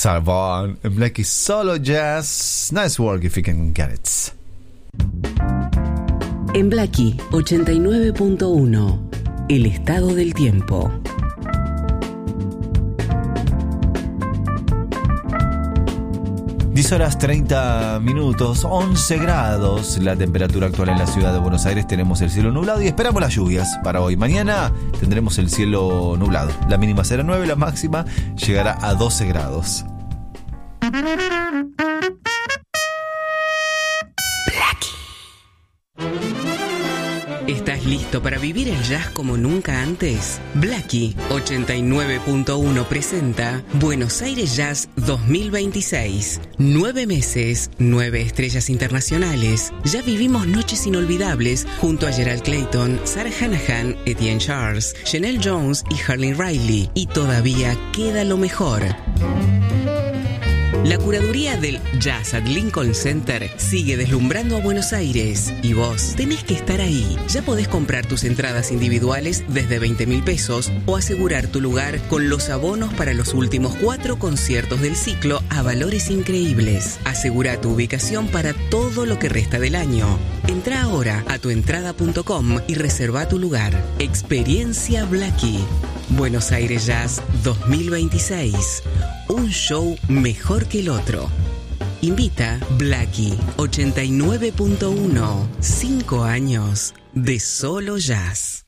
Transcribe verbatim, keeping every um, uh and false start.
Sarvan en Blackie Solo Jazz. Nice work if you can get it. En Blackie ochenta y nueve punto uno, el estado del tiempo. diez horas treinta minutos, once grados la temperatura actual en la ciudad de Buenos Aires. Tenemos el cielo nublado y esperamos las lluvias para hoy. Mañana tendremos el cielo nublado. La mínima será nueve, la máxima llegará a doce grados. ¿Estás listo para vivir el jazz como nunca antes? Blackie ochenta y nueve punto uno presenta Buenos Aires Jazz dos mil veintiséis. Nueve meses, nueve estrellas internacionales. Ya vivimos noches inolvidables junto a Gerald Clayton, Sarah Hanahan, Etienne Charles, Janelle Jones y Harley Riley. Y todavía queda lo mejor. La curaduría del Jazz at Lincoln Center sigue deslumbrando a Buenos Aires y vos tenés que estar ahí. Ya podés comprar tus entradas individuales desde veinte mil pesos o asegurar tu lugar con los abonos para los últimos cuatro conciertos del ciclo a valores increíbles. Asegura tu ubicación para todo lo que resta del año. Entra ahora a tuentrada punto com y reserva tu lugar. Experiencia Blackie. Buenos Aires Jazz dos mil veintiséis. Un show mejor que el otro. Invita Blackie ochenta y nueve punto uno. Cinco años de solo jazz.